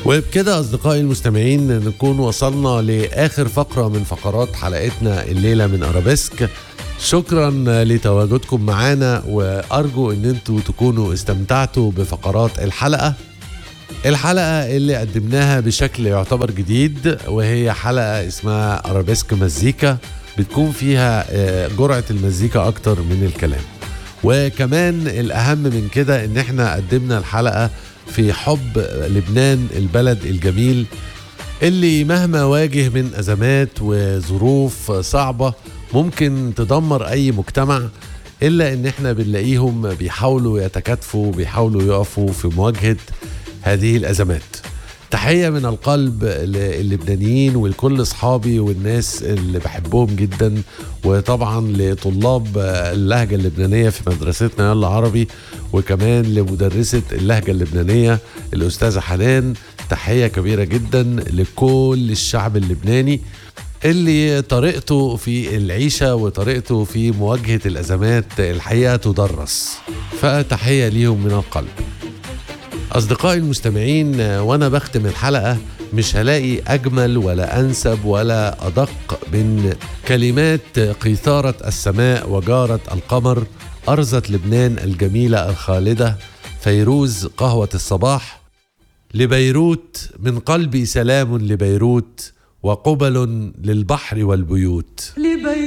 وبكده أصدقائي المستمعين نكون وصلنا لآخر فقرة من فقرات حلقتنا الليلة من أرابيسك. شكرا لتواجدكم معنا، وأرجو أن انتوا تكونوا استمتعتوا بفقرات الحلقة اللي قدمناها بشكل يعتبر جديد، وهي حلقة اسمها أرابيسك مزيكا، بتكون فيها جرعة المزيكا أكتر من الكلام. وكمان الأهم من كده ان احنا قدمنا الحلقة في حب لبنان البلد الجميل اللي مهما واجه من أزمات وظروف صعبة ممكن تدمر أي مجتمع، إلا إن إحنا بنلاقيهم بيحاولوا يتكاتفوا، بيحاولوا يقفوا في مواجهة هذه الأزمات. تحية من القلب للبنانيين ولكل أصحابي والناس اللي بحبهم جدا، وطبعا لطلاب اللهجة اللبنانية في مدرستنا يلا عربي، وكمان لمدرسة اللهجة اللبنانية الأستاذة حنان. تحية كبيرة جدا لكل الشعب اللبناني اللي طريقته في العيشة وطريقته في مواجهة الأزمات الحقيقة تدرس، فتحية ليهم من القلب. أصدقائي المستمعين، وأنا بختم الحلقة مش هلاقي أجمل ولا أنسب ولا أدق من كلمات قيثارة السماء وجارة القمر، أرزة لبنان الجميلة الخالدة، فيروز قهوة الصباح. لبيروت من قلبي سلام لبيروت، وقبل للبحر والبيوت.